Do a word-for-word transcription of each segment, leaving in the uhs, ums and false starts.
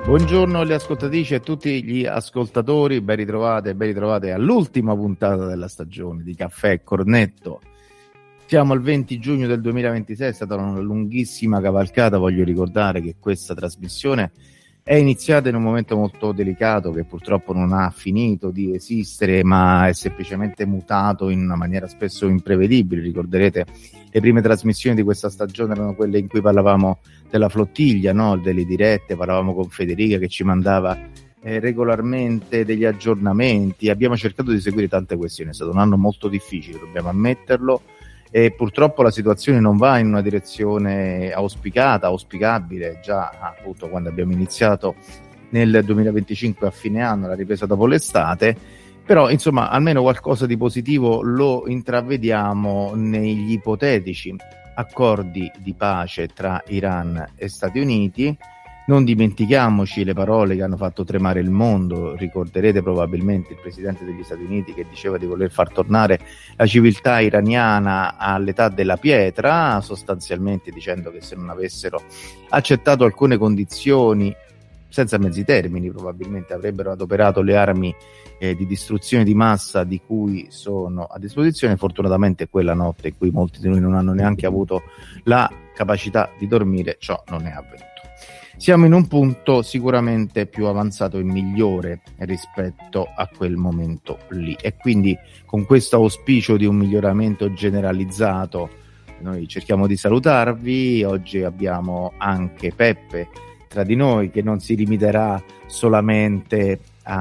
Buongiorno alle ascoltatrici e a tutti gli ascoltatori, ben ritrovate, ben ritrovate all'ultima puntata della stagione di Caffè e Cornetto. Siamo al venti giugno del duemilaventisei, è stata una lunghissima cavalcata. Voglio ricordare che questa trasmissione è iniziata in un momento molto delicato che purtroppo non ha finito di esistere, ma è semplicemente mutato in una maniera spesso imprevedibile. Ricorderete le prime trasmissioni di questa stagione erano quelle in cui parlavamo della flottiglia, no? Delle dirette, parlavamo con Federica che ci mandava eh, regolarmente degli aggiornamenti. Abbiamo cercato di seguire tante questioni, è stato un anno molto difficile, dobbiamo ammetterlo, e purtroppo la situazione non va in una direzione auspicata, auspicabile. Già appunto quando abbiamo iniziato nel duemilaventicinque a fine anno, la ripresa dopo l'estate, però insomma almeno qualcosa di positivo lo intravediamo negli ipotetici accordi di pace tra Iran e Stati Uniti. Non dimentichiamoci le parole che hanno fatto tremare il mondo. Ricorderete probabilmente il presidente degli Stati Uniti che diceva di voler far tornare la civiltà iraniana all'età della pietra, sostanzialmente dicendo che se non avessero accettato alcune condizioni, senza mezzi termini, probabilmente avrebbero adoperato le armi eh, di distruzione di massa di cui sono a disposizione. Fortunatamente quella notte in cui molti di noi non hanno neanche avuto la capacità di dormire, ciò non è avvenuto. Siamo in un punto sicuramente più avanzato e migliore rispetto a quel momento lì, e quindi con questo auspicio di un miglioramento generalizzato noi cerchiamo di salutarvi. Oggi abbiamo anche Peppe tra di noi, che non si limiterà solamente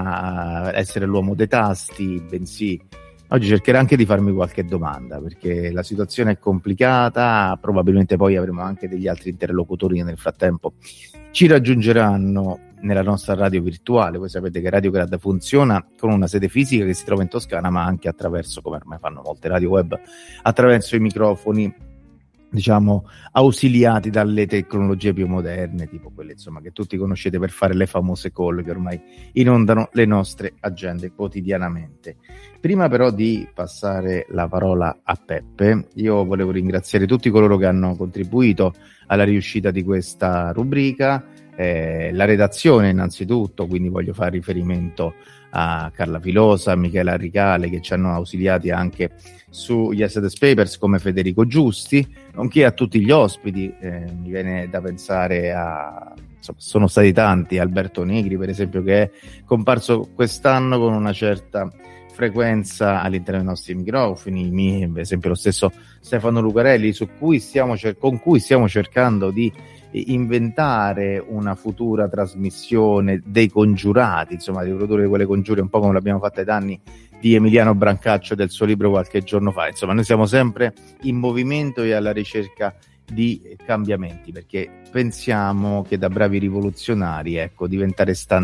a essere l'uomo dei tasti, bensì oggi cercherà anche di farmi qualche domanda, perché la situazione è complicata. Probabilmente poi avremo anche degli altri interlocutori che nel frattempo ci raggiungeranno nella nostra radio virtuale. Voi sapete che Radio Grad funziona con una sede fisica che si trova in Toscana, ma anche attraverso, come ormai fanno molte radio web, attraverso i microfoni, diciamo, ausiliati dalle tecnologie più moderne, tipo quelle insomma che tutti conoscete per fare le famose call che ormai inondano le nostre agende quotidianamente. Prima però di passare la parola a Peppe, io volevo ringraziare tutti coloro che hanno contribuito alla riuscita di questa rubrica, eh, la redazione innanzitutto, quindi voglio fare riferimento a Carla Filosa, a Michela Ricale, che ci hanno ausiliati anche sugli Assets Papers, come Federico Giusti, nonché a tutti gli ospiti. Eh, mi viene da pensare a, insomma, sono stati tanti, Alberto Negri per esempio, che è comparso quest'anno con una certa frequenza all'interno dei nostri microfoni, mi, per esempio lo stesso Stefano Lucarelli, su cui stiamo cer- con cui stiamo cercando di inventare una futura trasmissione dei congiurati, insomma di produrre quelle congiure un po' come l'abbiamo fatta ai danni di Emiliano Brancaccio del suo libro qualche giorno fa. Insomma, noi siamo sempre in movimento e alla ricerca di cambiamenti, perché pensiamo che da bravi rivoluzionari, ecco, diventare standard